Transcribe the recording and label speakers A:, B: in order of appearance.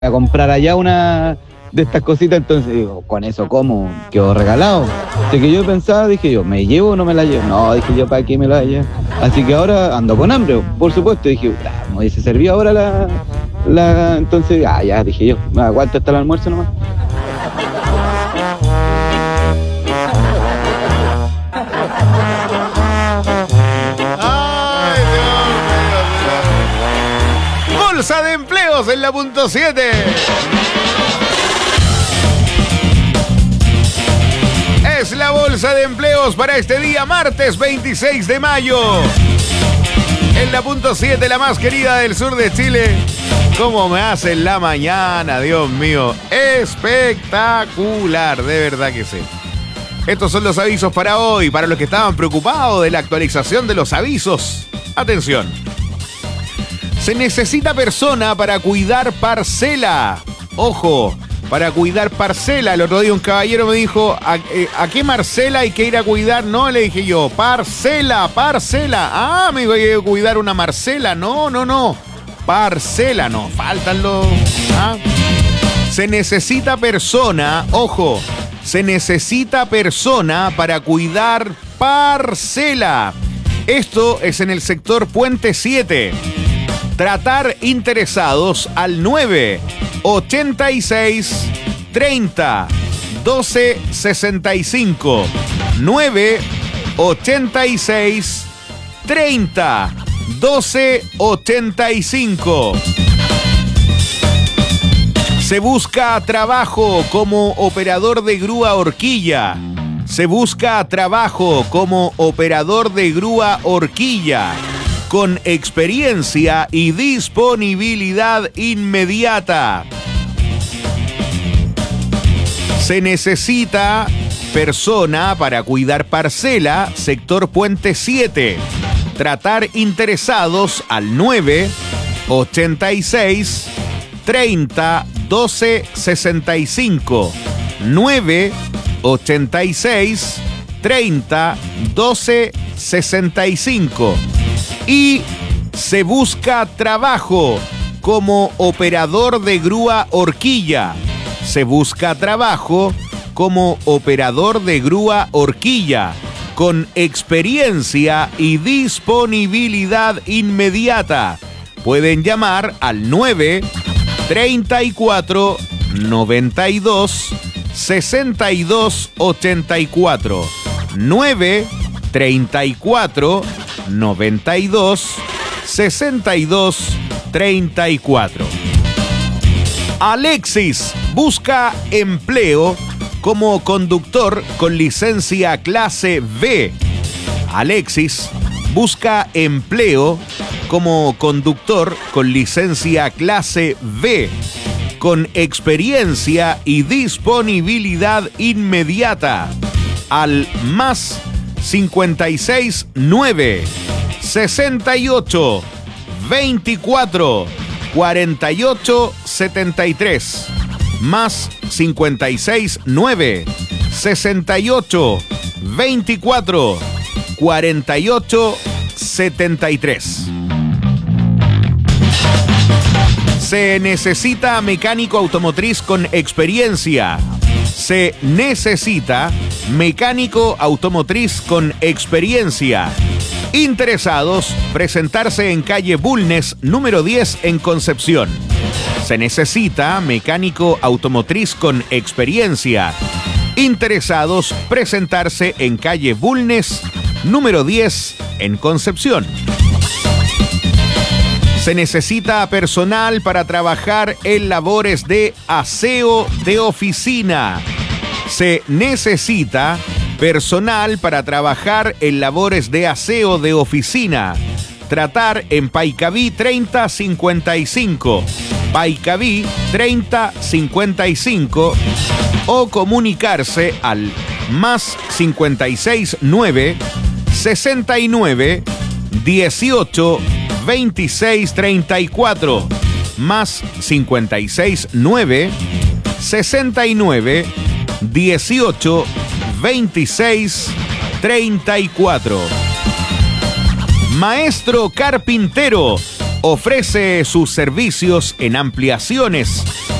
A: a comprar allá una de estas cositas, entonces digo, con eso como quedó regalado. Así que yo pensaba, dije yo, ¿me llevo o no me la llevo? No, dije yo, ¿para qué me la llevo? Así que ahora ando con hambre, por supuesto. Dije, me hubiese servido ahora entonces, ya, dije yo, me aguanto hasta el almuerzo nomás.
B: Bolsa de empleos en la punto 7. Es la bolsa de empleos para este día, martes 26 de mayo. En la punto 7, la más querida del sur de Chile. ¿Cómo me hace en la mañana? Dios mío, espectacular, de verdad que sí. Estos son los avisos para hoy, para los que estaban preocupados de la actualización de los avisos. Atención. Se necesita persona para cuidar parcela. Ojo, para cuidar parcela. El otro día un caballero me dijo, ¿a qué Marcela hay que ir a cuidar? No, le dije yo, parcela. Ah, me dijo, hay que cuidar una Marcela. No. Parcela, no, faltan los... ¿ah? Se necesita persona, ojo, se necesita persona para cuidar parcela. Esto es en el sector Puente 7. Tratar interesados al 986 30 12 65. 986 30 12 85. Se busca trabajo como operador de grúa horquilla. Se busca trabajo como operador de grúa horquilla, con experiencia y disponibilidad inmediata. Se necesita persona para cuidar parcela, sector Puente 7. Tratar interesados al 986 30 12 65. 986 30 12 65. Y se busca trabajo como operador de grúa horquilla. Se busca trabajo como operador de grúa horquilla, con experiencia y disponibilidad inmediata. Pueden llamar al 934 92 62 84. 934 92 62 34. Alexis busca empleo como conductor con licencia clase B. Alexis busca empleo como conductor con licencia clase B, con experiencia y disponibilidad inmediata. Al más 56 9 68 24 48 73. Más 56 9 68 24 48 73. Se necesita mecánico automotriz con experiencia. Se necesita mecánico automotriz con experiencia. Interesados, presentarse en calle Bulnes, número 10 en Concepción. Se necesita mecánico automotriz con experiencia. Interesados, presentarse en calle Bulnes, número 10 en Concepción. Se necesita personal para trabajar en labores de aseo de oficina. Se necesita personal para trabajar en labores de aseo de oficina. Tratar en Paicaví 3055. Paicaví 3055. O comunicarse al más 56 9 69 18 26 34. Más 56 9 69 18 26 34. Maestro carpintero ofrece sus servicios en ampliaciones,